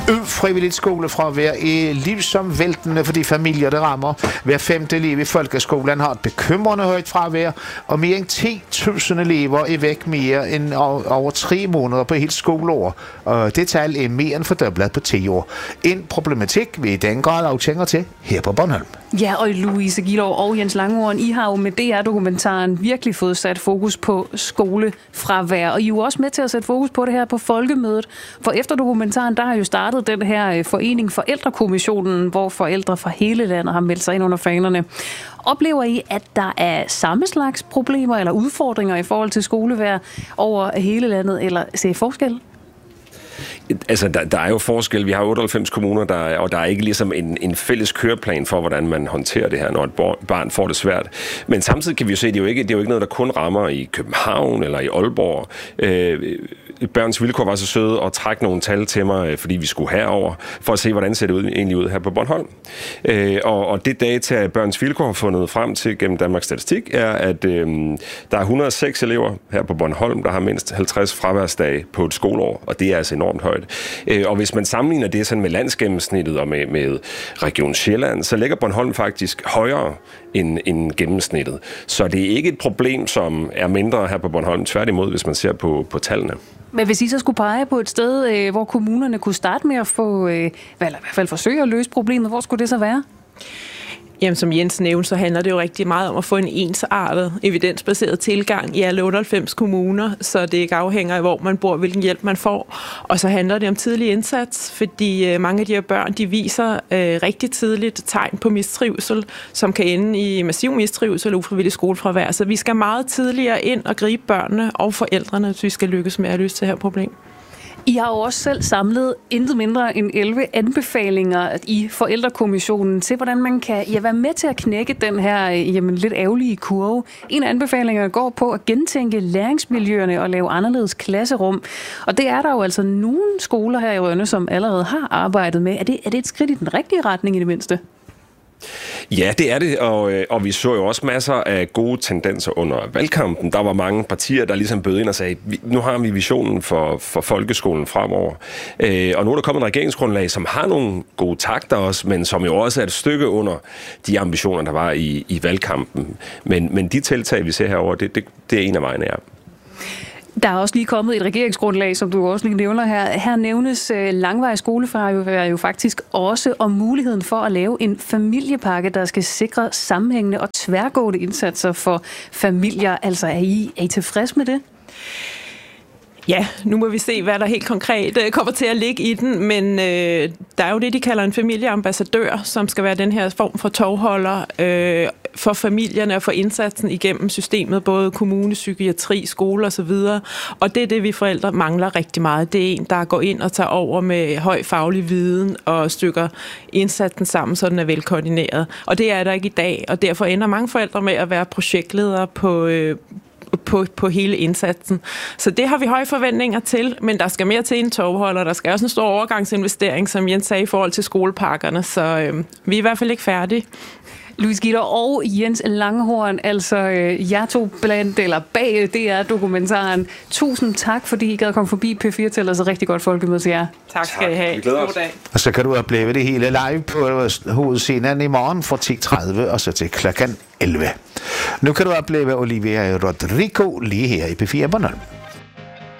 Ufrivilligt skolefravær er livsomvæltende for de familier, det rammer. Hver 5. elev i folkeskolen har et bekymrende højt fravær, og mere end 10.000 elever er væk mere end over 3 måneder på helt skoleår. Og det tal er mere end fordoblet på 10 år. En problematik, vi i den grad aftænger til her på Bornholm. Ja, og Louise Gilov og Jens Langehorn, I har jo med DR-dokumentaren virkelig fået sat fokus på skolefravær, og I er jo også med til at sætte fokus på det her på Folkemødet. For efter dokumentaren, der har jo startet den her forening Forældrekommissionen, hvor forældre fra hele landet har meldt sig ind under fanerne. Oplever I, at der er samme slags problemer eller udfordringer i forhold til skolevejr over hele landet, eller ser I forskel? Altså, der er jo forskel. Vi har 98 kommuner, og der er ikke ligesom en fælles køreplan for, hvordan man håndterer det her, når et barn får det svært. Men samtidig kan vi jo se, at det er jo ikke noget, der kun rammer i København eller i Aalborg. Børns Vilkår var så søde at trække nogle tal til mig, fordi vi skulle herover for at se, hvordan ser det egentlig ud her på Bornholm. Og det data, Børns Vilkår har fundet frem til gennem Danmarks Statistik, er, at der er 106 elever her på Bornholm, der har mindst 50 fraværsdage på et skoleår, og det er altså enormt højt. Og hvis man sammenligner det sådan med landsgennemsnittet og med Region Sjælland, så ligger Bornholm faktisk højere end gennemsnittet. Så det er ikke et problem, som er mindre her på Bornholm, tværtimod, hvis man ser på tallene. Men hvis I så skulle pege på et sted, hvor kommunerne kunne starte med at få, eller i hvert fald forsøge at løse problemet, hvor skulle det så være? Jamen, som Jens nævnte, så handler det jo rigtig meget om at få en ensartet, evidensbaseret tilgang i alle 98 kommuner, så det ikke afhænger af, hvor man bor, hvilken hjælp man får. Og så handler det om tidlig indsats, fordi mange af de her børn, de viser rigtig tidligt tegn på mistrivsel, som kan ende i massiv mistrivsel eller ufrivillig skolefravær. Så vi skal meget tidligere ind og gribe børnene og forældrene, hvis vi skal lykkes med at løse det her problem. I har jo også selv samlet intet mindre end 11 anbefalinger i Forældrekommissionen til, hvordan man kan være med til at knække den her lidt ærgerlige kurve. En af anbefalingerne går på at gentænke læringsmiljøerne og lave anderledes klasserum. Og det er der jo altså nogle skoler her i Rønne, som allerede har arbejdet med. Er det et skridt i den rigtige retning i det mindste? Ja, det er det, og vi så jo også masser af gode tendenser under valgkampen. Der var mange partier, der ligesom bød ind og sagde, nu har vi visionen for folkeskolen fremover. Og nu er der kommet en regeringsgrundlag, som har nogle gode takter også, men som jo også er et stykke under de ambitioner, der var i valgkampen. Men de tiltag, vi ser herovre, det er en af vejene, ja. Der er også lige kommet et regeringsgrundlag, som du også lige nævner her. Her nævnes langvarig skolefravær jo faktisk også om muligheden for at lave en familiepakke, der skal sikre sammenhængende og tværgående indsatser for familier. Altså, er I tilfreds med det? Ja, nu må vi se, hvad der helt konkret kommer til at ligge i den, men der er jo det, de kalder en familieambassadør, som skal være den her form for tovholder for familierne og for indsatsen igennem systemet, både kommune, psykiatri, skole osv. Og det er det, vi forældre mangler rigtig meget. Det er en, der går ind og tager over med høj faglig viden og stykker indsatsen sammen, så den er velkoordineret. Og det er der ikke i dag, og derfor ender mange forældre med at være projektledere på hele indsatsen. Så det har vi høje forventninger til, men der skal mere til en tovholder. Der skal også en stor overgangsinvestering, som Jens sagde, i forhold til skoleparkerne, så vi er i hvert fald ikke færdige. Louise Gilov og Jens Langehorn, altså jer to bag DR-dokumentaren. Tusind tak, fordi I gad komme forbi P4 til os. Rigtig godt folkemøde til jer. Tak skal I have. God dag. Og så kan du opleve det hele live på hovedscenen i morgen fra 10:30 og så til klokken 11. Nu kan du opleve Olivia Rodrigo lige her i P4 Bornholm.